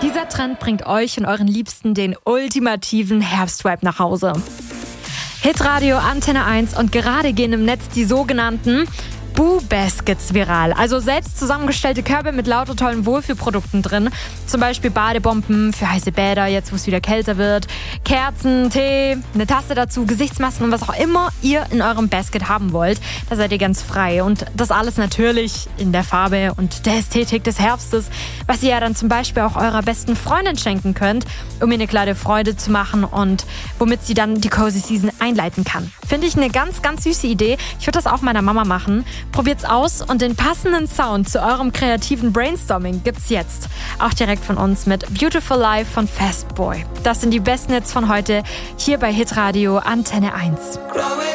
Dieser Trend bringt euch und euren Liebsten den ultimativen Herbstvibe nach Hause. Hitradio Antenne 1 und gerade gehen im Netz die sogenannten Boo-Baskets viral. Also selbst zusammengestellte Körbe mit lauter tollen Wohlfühlprodukten drin. Zum Beispiel Badebomben für heiße Bäder, jetzt wo es wieder kälter wird. Kerzen, Tee, eine Tasse dazu, Gesichtsmasken und was auch immer ihr in eurem Basket haben wollt. Da seid ihr ganz frei. Und das alles natürlich in der Farbe und der Ästhetik des Herbstes, was ihr ja dann zum Beispiel auch eurer besten Freundin schenken könnt, um ihr eine kleine Freude zu machen und womit sie dann die Cozy Season einleiten kann. Finde ich eine ganz, ganz süße Idee. Ich würde das auch meiner Mama machen. Probiert's aus und den passenden Sound zu eurem kreativen Brainstorming gibt's jetzt. Auch direkt von uns mit Beautiful Life von Fastboy. Das sind die besten Hits von heute hier bei Hitradio Antenne 1.